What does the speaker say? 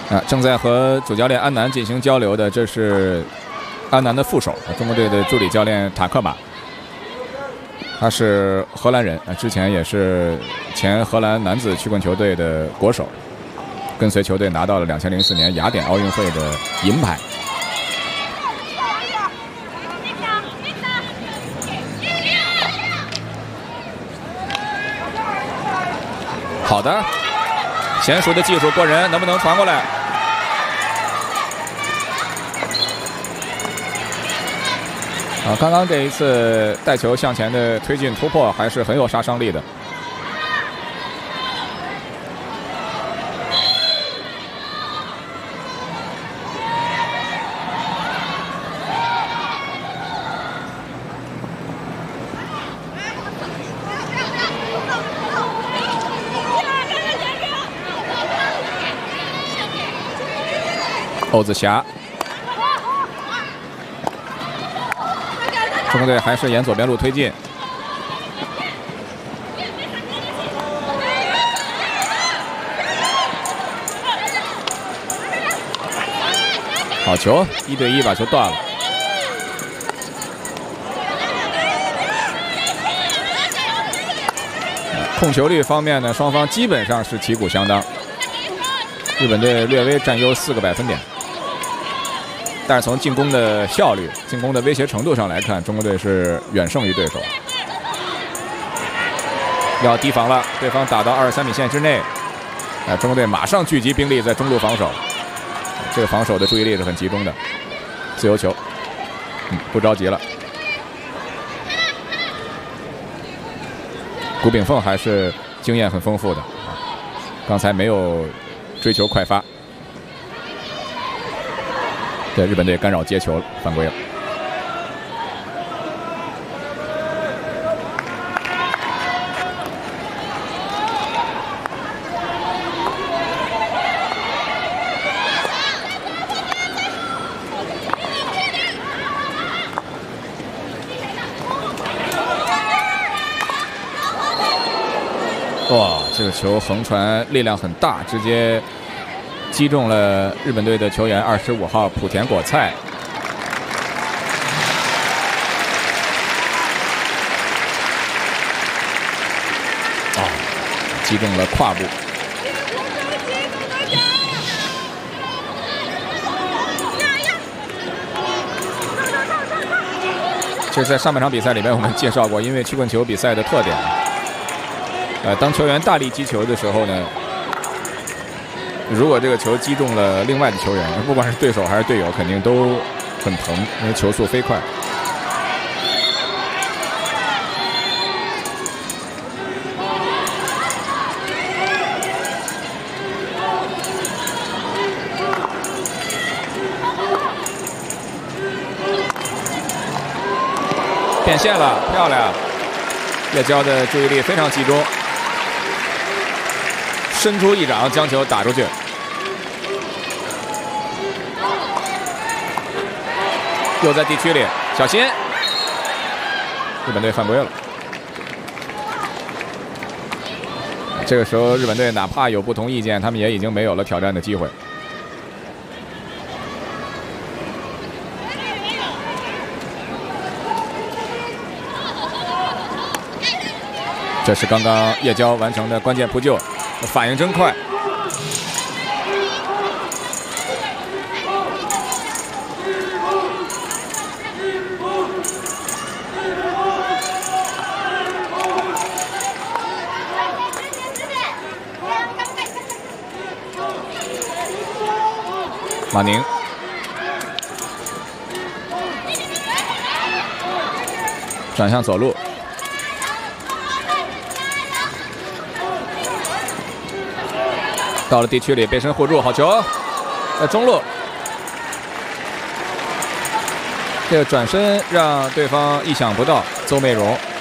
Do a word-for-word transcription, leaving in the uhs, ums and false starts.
啊，正在和主教练安南进行交流的，这是安南的副手，中国队的助理教练塔克马。他是荷兰人啊，之前也是前荷兰男子曲棍球队的国手，跟随球队拿到了两千零四年雅典奥运会的银牌。好的，娴熟的技术过人，能不能传过来？啊，刚刚这一次带球向前的推进突破还是很有杀伤力的。欧子霞。中国队还是沿左边路推进，好球，一对一把球断了。控球率方面呢，双方基本上是旗鼓相当，日本队略微占优四个百分点。但是从进攻的效率、进攻的威胁程度上来看，中国队是远胜于对手。要提防了，对方打到二十三米线之内，啊，中国队马上聚集兵力在中路防守，这个防守的注意力是很集中的。自由球，嗯，不着急了。古炳凤还是经验很丰富的，刚才没有追求快发。对，日本队干扰接球，犯规了。哇，这个球横传力量很大，直接击中了日本队的球员二十五号莆田果菜。哦，击中了胯部。这是在上半场比赛里面我们介绍过，因为曲棍球比赛的特点，呃，当球员大力击球的时候呢，如果这个球击中了另外的球员，不管是对手还是队友，肯定都很疼，因为球速飞快。变线了，漂亮！叶娇的注意力非常集中，伸出一掌将球打出去。又在地区里，小心！日本队犯规了。这个时候，日本队哪怕有不同意见，他们也已经没有了挑战的机会。这是刚刚叶娇完成的关键扑救，反应真快。马宁，转向左路。到了地区里，背身护住，好球，在中路，这个转身让对方意想不到，邹媚蓉